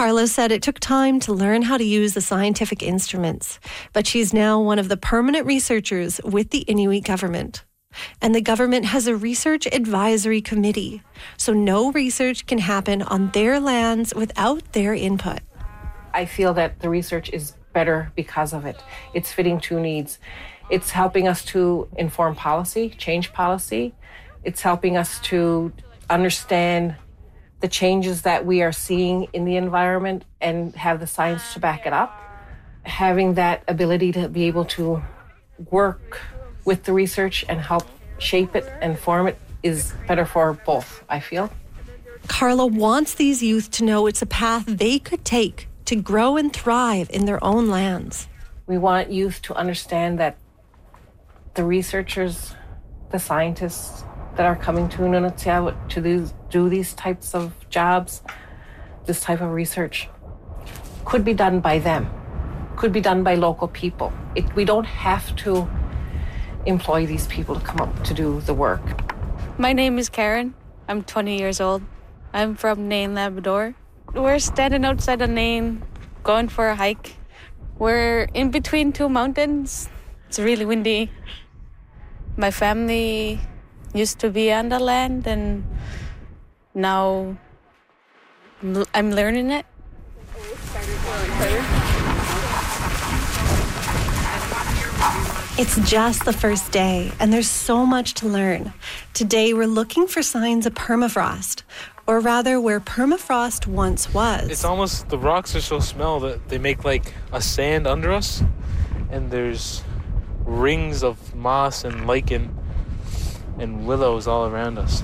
Carla said it took time to learn how to use the scientific instruments, but she's now one of the permanent researchers with the Inuit government. And the government has a research advisory committee, so no research can happen on their lands without their input. I feel that the research is better because of it. It's fitting to needs. It's helping us to inform policy, change policy. It's helping us to understand the changes that we are seeing in the environment and have the science to back it up. Having that ability to be able to work with the research and help shape it and form it is better for both, I feel. Carla wants these youth to know it's a path they could take to grow and thrive in their own lands. We want youth to understand that the researchers, the scientists that are coming to Nunatsiavut to do these types of jobs, this type of research, could be done by them, could be done by local people. We don't have to employ these people to come up to do the work. My name is Karen. I'm 20 years old. I'm from Nain, Labrador. We're standing outside of Nain, going for a hike. We're in between two mountains. It's really windy. My family used to be on the land, and now I'm learning it. It's just the first day, and there's so much to learn. Today, we're looking for signs of permafrost, or rather where permafrost once was. It's almost, the rocks are so small that they make like a sand under us, and there's rings of moss and lichen and willows all around us.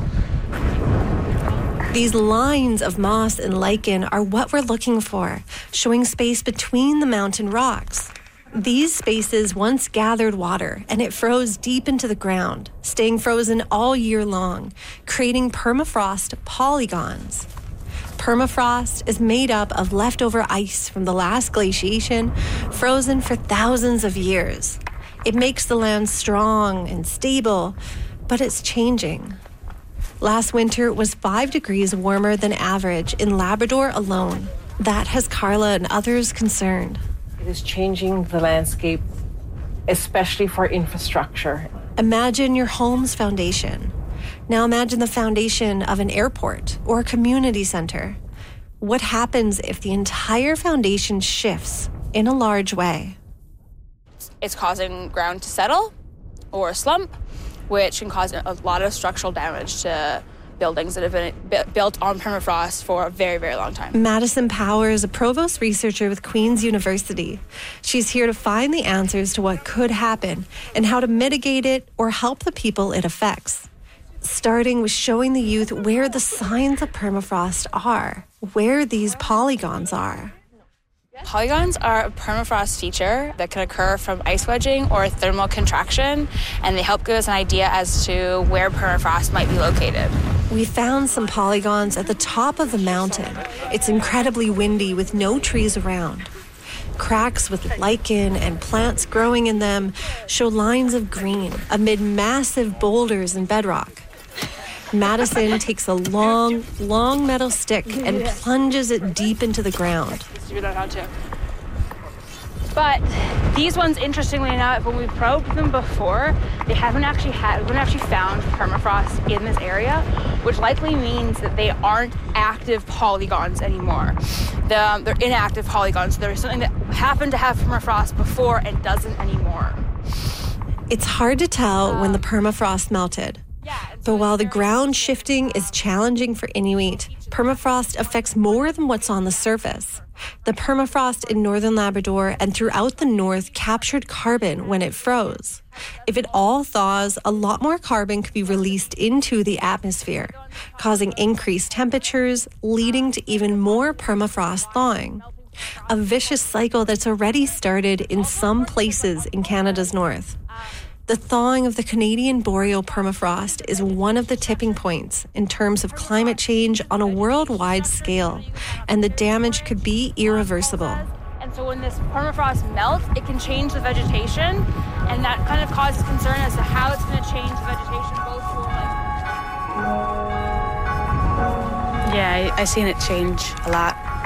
These lines of moss and lichen are what we're looking for, showing space between the mountain rocks. These spaces once gathered water, and it froze deep into the ground, staying frozen all year long, creating permafrost polygons. Permafrost is made up of leftover ice from the last glaciation, frozen for thousands of years. It makes the land strong and stable, but it's changing. Last winter was 5 degrees warmer than average in Labrador alone. That has Carla and others concerned. It is changing the landscape, especially for infrastructure. Imagine your home's foundation. Now imagine the foundation of an airport or a community center. What happens if the entire foundation shifts in a large way? It's causing ground to settle or slump, which can cause a lot of structural damage to buildings that have been built on permafrost for a very, very long time. Madison Power is a provost researcher with Queen's University. She's here to find the answers to what could happen and how to mitigate it or help the people it affects. Starting with showing the youth where the signs of permafrost are, where these polygons are. Polygons are a permafrost feature that can occur from ice wedging or thermal contraction, and they help give us an idea as to where permafrost might be located. We found some polygons at the top of the mountain. It's incredibly windy with no trees around. Cracks with lichen and plants growing in them show lines of green amid massive boulders and bedrock. Madison takes a long metal stick and plunges it deep into the ground. But these ones, interestingly enough, when we probed them before, we haven't actually found permafrost in this area, which likely means that they aren't active polygons anymore. They're inactive polygons. There's something that happened to have permafrost before and doesn't anymore. It's hard to tell when the permafrost melted. But while the ground shifting is challenging for Inuit, permafrost affects more than what's on the surface. The permafrost in northern Labrador and throughout the north captured carbon when it froze. If it all thaws, a lot more carbon could be released into the atmosphere, causing increased temperatures, leading to even more permafrost thawing. A vicious cycle that's already started in some places in Canada's north. The thawing of the Canadian boreal permafrost is one of the tipping points in terms of climate change on a worldwide scale, and the damage could be irreversible. And so when this permafrost melts, it can change the vegetation, and that kind of causes concern as to how it's going to change the vegetation, both for Yeah, I seen it change a lot.